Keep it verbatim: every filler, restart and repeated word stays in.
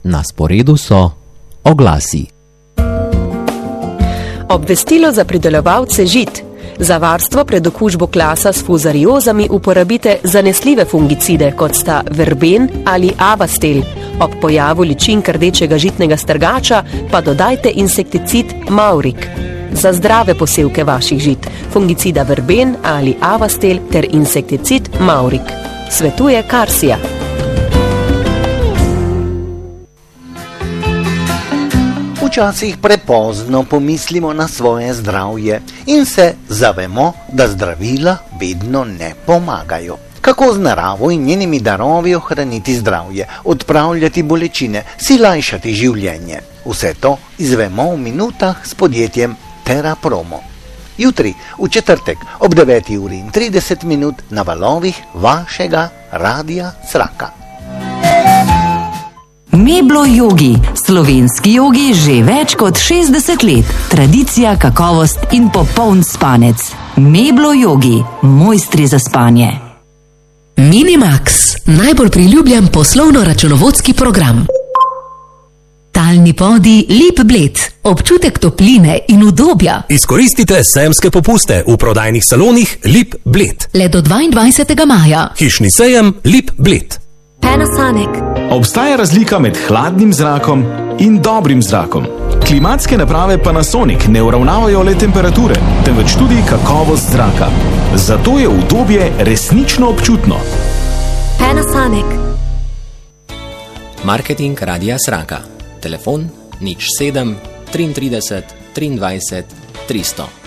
Na sporedu so oglasi. Obvestilo za pridelovalce žit. Za varstvo pred okužbo klasa s fuzariozami uporabite zanesljive fungicide, kot sta verben ali avastel. Ob pojavu ličink rdečega žitnega strgača pa dodajte insekticid maurik. Za zdrave posevke vaših žit, fungicida verben ali avastel ter insekticid maurik. Svetuje Karsija. Včasih prepozno pomislimo na svoje zdravje in se zavemo, da zdravila vedno ne pomagajo. Kako z naravo in njenimi darovi ohraniti zdravje, odpravljati bolečine, si lajšati življenje? Vse to izvemo v minutah s podjetjem Terapromo. Jutri, v četrtek, ob deveti uri in trideset minut na valovih vašega Radia Sraka. Meblo Yogi. Slovenski jogi že več kot šestdeset let. Tradicija, kakovost in popoln spanec. Meblo Yogi. Mojstri za spanje. Minimax. Najbolj priljubljen poslovno-računovodski program. Talni podi Lip Bled. Občutek topline in udobja. Izkoristite sejemske popuste v prodajnih salonih Lip Bled. Le do dvaindvajsetega maja. Hišni sejem Lip Bled. Panasonic. Obstaja razlika med hladnim zrakom in dobrim zrakom. Klimatske naprave Panasonic ne uravnavajo le temperature, temveč tudi kakovost zraka. Zato je udobje resnično občutno. Panasonic. Marketing Radia Sraka. Telefon nič sedem trideset tri triindvajset tristo.